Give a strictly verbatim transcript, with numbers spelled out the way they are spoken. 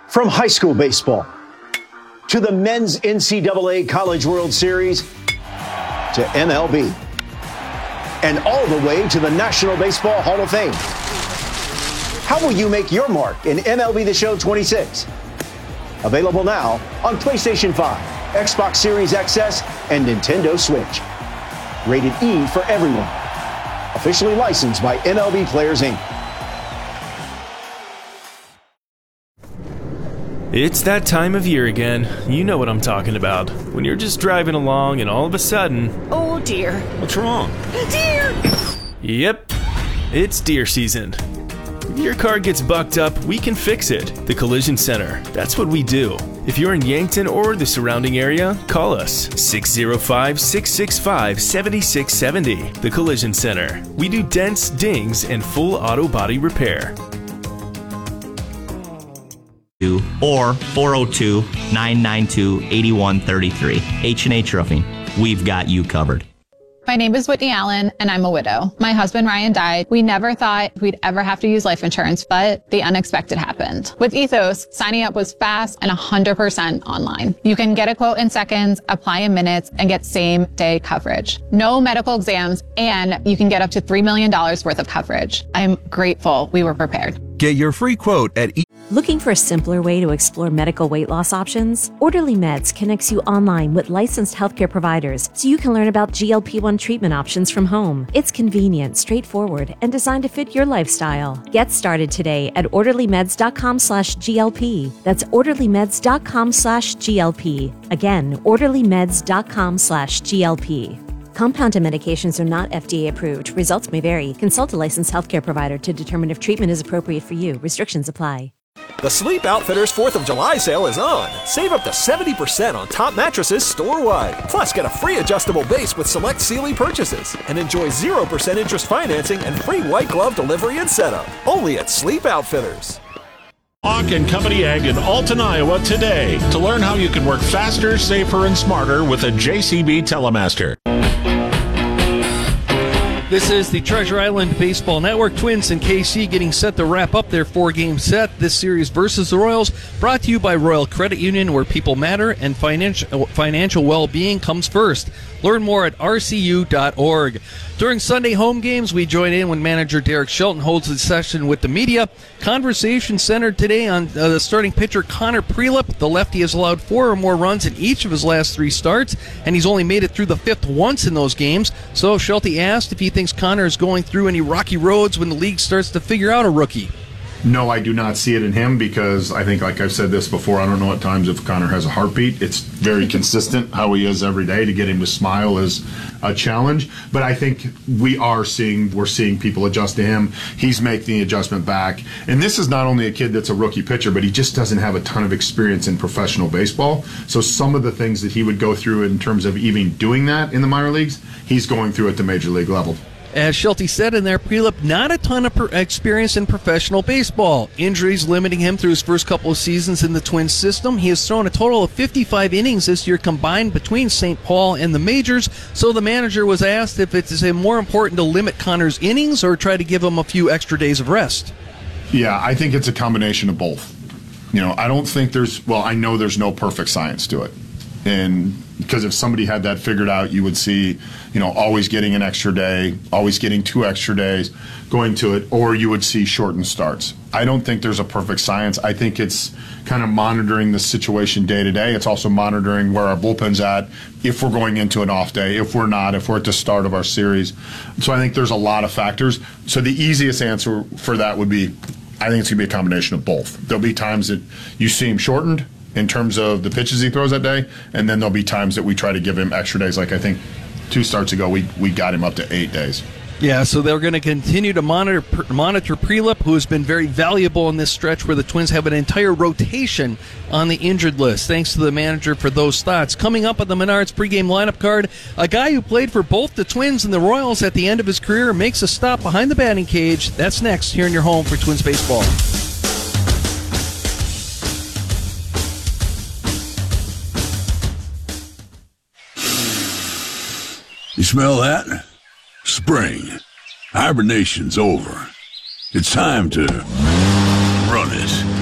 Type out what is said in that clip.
From high school baseball to the men's N C double A College World Series to M L B and all the way to the National Baseball Hall of Fame. How will you make your mark in M L B The Show twenty-six? Available now on PlayStation five, Xbox Series X S, and Nintendo Switch. Rated E for everyone. Officially licensed by M L B Players, Incorporated. It's that time of year again. You know what I'm talking about. When you're just driving along and all of a sudden... Oh dear. What's wrong? Deer! Yep, it's deer season. If your car gets bucked up, we can fix it. The Collision Center. That's what we do. If you're in Yankton or the surrounding area, call us six oh five, six six five, seven six seven oh. The Collision Center. We do dents, dings, and full auto body repair. Or four oh two, nine nine two, eight one three three. H and H Roofing. We've got you covered. My name is Whitney Allen, and I'm a widow. My husband, Ryan, died. We never thought we'd ever have to use life insurance, but the unexpected happened. With Ethos, signing up was fast and one hundred percent online. You can get a quote in seconds, apply in minutes, and get same-day coverage. No medical exams, and you can get up to three million dollars worth of coverage. I'm grateful we were prepared. Get your free quote at e- Looking for a simpler way to explore medical weight loss options? Orderly Meds connects you online with licensed healthcare providers so you can learn about G L P one treatment options from home. It's convenient, straightforward, and designed to fit your lifestyle. Get started today at orderlymeds.com slash GLP. That's orderlymeds.com slash GLP. Again, orderlymeds.com slash GLP. Compounded medications are not F D A approved. Results may vary. Consult a licensed healthcare provider to determine if treatment is appropriate for you. Restrictions apply. The Sleep Outfitters fourth of July sale is on. Save up to seventy percent on top mattresses store-wide. Plus, get a free adjustable base with select Sealy purchases. And enjoy zero percent interest financing and free white glove delivery and setup. Only at Sleep Outfitters. Hawk and Company Ag in Alton, Iowa today to learn how you can work faster, safer, and smarter with a J C B Telemaster. This is the Treasure Island Baseball Network. Twins and K C getting set to wrap up their four-game set. This series versus the Royals, brought to you by Royal Credit Union, where people matter and financial financial well-being comes first. Learn more at R C U dot org. During Sunday home games, we join in when manager Derek Shelton holds a session with the media. Conversation centered today on uh, the starting pitcher Connor Prielipp. The lefty has allowed four or more runs in each of his last three starts, and he's only made it through the fifth once in those games. So Shelty asked if he thinks Connor is going through any rocky roads when the league starts to figure out a rookie. No, I do not see it in him because I think, like I've said this before, I don't know at times if Connor has a heartbeat. It's very consistent how he is every day. To get him to smile is a challenge. But I think we are seeing, we're seeing people adjust to him. He's making the adjustment back. And this is not only a kid that's a rookie pitcher, but he just doesn't have a ton of experience in professional baseball. So some of the things that he would go through in terms of even doing that in the minor leagues, he's going through at the major league level. As Shelty said in there, Prielipp, not a ton of per- experience in professional baseball. Injuries limiting him through his first couple of seasons in the Twins system. He has thrown a total of fifty-five innings this year combined between Saint Paul and the majors. So the manager was asked if it's more important to limit Connor's innings or try to give him a few extra days of rest. Yeah, I think it's a combination of both. You know, I don't think there's, well, I know there's no perfect science to it. And because if somebody had that figured out, you would see, you know, always getting an extra day, always getting two extra days, going to it, or you would see shortened starts. I don't think there's a perfect science. I think it's kind of monitoring the situation day to day. It's also monitoring where our bullpen's at, if we're going into an off day, if we're not, if we're at the start of our series. So I think there's a lot of factors. So the easiest answer for that would be, I think it's going to be a combination of both. There'll be times that you see him shortened in terms of the pitches he throws that day, and then there'll be times that we try to give him extra days. Like I think two starts ago, we, we got him up to eight days. Yeah, so they're going to continue to monitor monitor Prielipp, who has been very valuable in this stretch where the Twins have an entire rotation on the injured list. Thanks to the manager for those thoughts. Coming up on the Menards pregame lineup card, a guy who played for both the Twins and the Royals at the end of his career makes a stop behind the batting cage. That's next here in your home for Twins baseball. You smell that? Spring. Hibernation's over. It's time to run it.